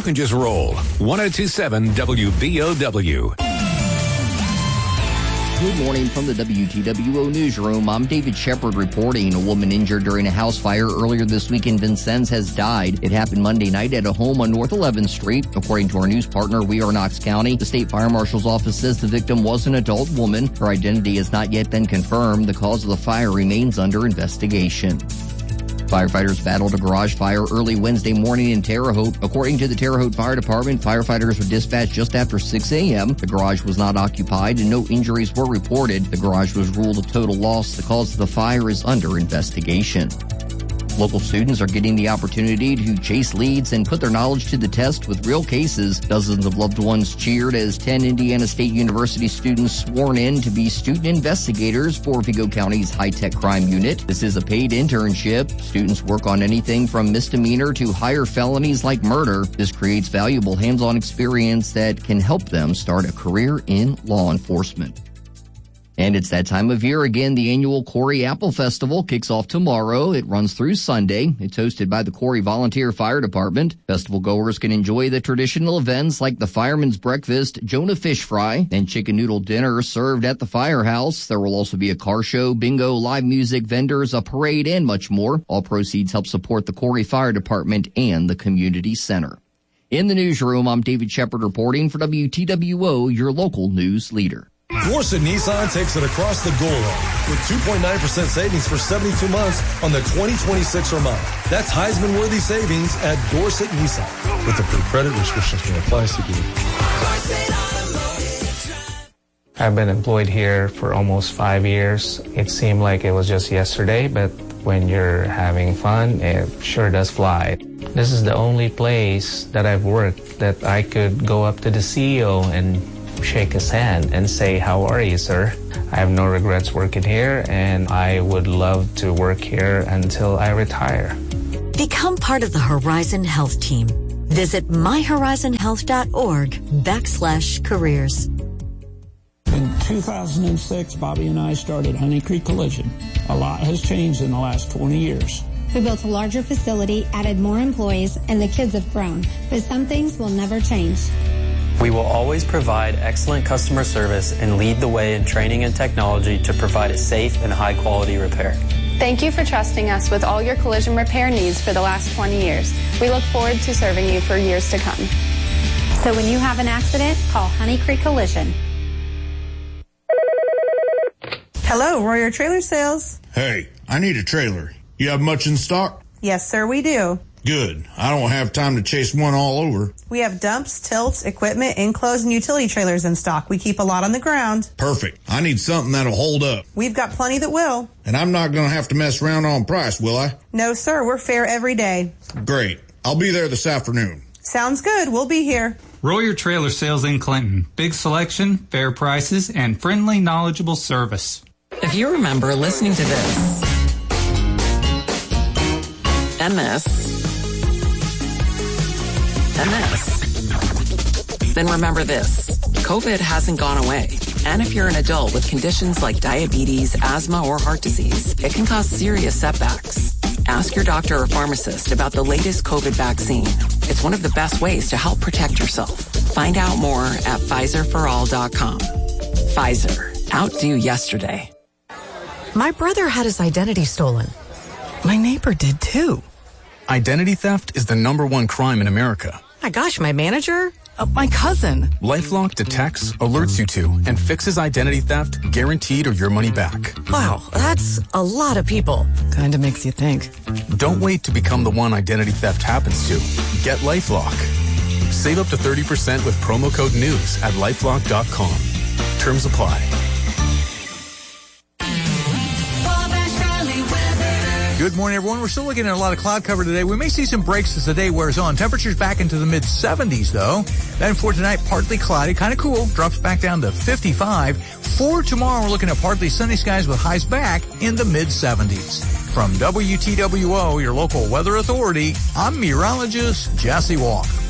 can just roll. 102.7 WBOW. Good morning from the WTWO newsroom. I'm David Shepard reporting. A woman injured during a house fire earlier this week in Vincennes has died. It happened Monday night at a home on North 11th Street. According to our news partner, We Are Knox County, the state fire marshal's office says the victim was an adult woman. Her identity has not yet been confirmed. The cause of the fire remains under investigation. Firefighters battled a garage fire early Wednesday morning in Terre Haute. According to the Terre Haute Fire Department, firefighters were dispatched just after 6 a.m. The garage was not occupied and no injuries were reported. The garage was ruled a total loss. The cause of the fire is under investigation. Local students are getting the opportunity to chase leads and put their knowledge to the test with real cases. Dozens of loved ones cheered as 10 Indiana State University students sworn in to be student investigators for Vigo County's high-tech crime unit. This is a paid internship. Students work on anything from misdemeanor to higher felonies like murder. This creates valuable hands-on experience that can help them start a career in law enforcement. And it's that time of year again. The annual Corey Apple Festival kicks off tomorrow. It runs through Sunday. It's hosted by the Corey Volunteer Fire Department. Festival goers can enjoy the traditional events like the Fireman's Breakfast, Jonah Fish Fry, and chicken noodle dinner served at the firehouse. There will also be a car show, bingo, live music, vendors, a parade, and much more. All proceeds help support the Corey Fire Department and the community center. In the newsroom, I'm David Shepard reporting for WTWO, your local news leader. Dorset Nissan takes it across the goal line with 2.9% savings for 72 months on the 2026 Armada. That's Heisman-worthy savings at Dorset Nissan. With approved credit, restrictions may apply. I've been employed here for almost 5 years. It seemed like it was just yesterday, but when you're having fun, it sure does fly. This is the only place that I've worked that I could go up to the CEO and shake his hand and say, "How are you, sir?" I have no regrets working here, and I would love to work here until I retire. Become part of the Horizon Health team. Visit myhorizonhealth.org/careers. In 2006, Bobby and I started Honey Creek Collision. A lot has changed in the last 20 years. We built a larger facility, added more employees, and the kids have grown. But some things will never change. We will always provide excellent customer service and lead the way in training and technology to provide a safe and high-quality repair. Thank you for trusting us with all your collision repair needs for the last 20 years. We look forward to serving you for years to come. So when you have an accident, call Honey Creek Collision. Hello, Royer Trailer Sales. Hey, I need a trailer. You have much in stock? Yes, sir, we do. Good. I don't have time to chase one all over. We have dumps, tilts, equipment, enclosed, and utility trailers in stock. We keep a lot on the ground. Perfect. I need something that'll hold up. We've got plenty that will. And I'm not going to have to mess around on price, will I? No, sir. We're fair every day. Great. I'll be there this afternoon. Sounds good. We'll be here. Royer Trailer Sales in Clinton. Big selection, fair prices, and friendly, knowledgeable service. If you remember listening to this, and this, then remember this. COVID hasn't gone away. And if you're an adult with conditions like diabetes, asthma, or heart disease, it can cause serious setbacks. Ask your doctor or pharmacist about the latest COVID vaccine. It's one of the best ways to help protect yourself. Find out more at PfizerForAll.com. Pfizer. Outdo yesterday. My brother had his identity stolen. My neighbor did too. Identity theft is the #1 crime in America. My gosh, my manager? My cousin. LifeLock detects, alerts you to, and fixes identity theft, guaranteed or your money back. Wow, that's a lot of people. Kinda makes you think. Don't wait to become the one identity theft happens to. Get LifeLock. Save up to 30% with promo code NEWS at LifeLock.com. Terms apply. Good morning, everyone. We're still looking at a lot of cloud cover today. We may see some breaks as the day wears on. Temperatures back into the mid-70s, though. Then for tonight, partly cloudy, kind of cool. Drops back down to 55. For tomorrow, we're looking at partly sunny skies with highs back in the mid-70s. From WTWO, your local weather authority, I'm meteorologist Jesse Walker.